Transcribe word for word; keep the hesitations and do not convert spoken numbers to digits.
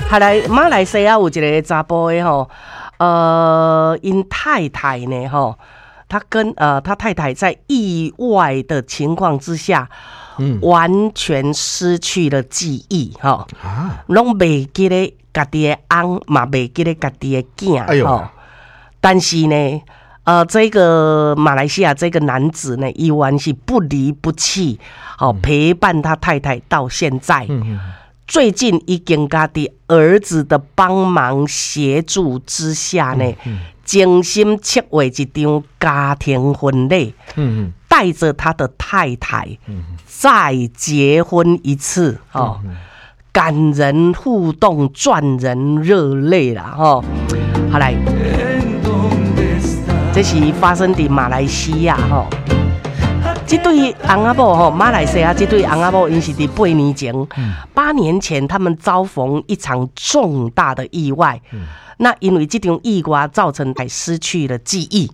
后来马来西亚有一个查甫的吼，呃，因太太呢吼，他跟呃他太太在意外的情况之下，嗯，完全失去了记忆哈，啊，拢袂记得家己的翁，嘛袂记得家己的囝，哎呦，但是呢。呃，这个马来西亚这个男子呢，依然是不离不弃，好、哦、陪伴他太太到现在。嗯、最近已经家的儿子的帮忙协助之下呢，嗯嗯、精心策划一场家庭婚礼，嗯、带着他的太太、嗯、再结婚一次，哦嗯、感人互动，赚人热泪啦，哈、哦，好来。这是发生在马来西亚吼，这对翁仔某吼，马来西亚这对翁仔某，因是伫八年前，嗯、八年前他们遭逢一场重大的意外，嗯、那因为这场意外造成还失去了记忆。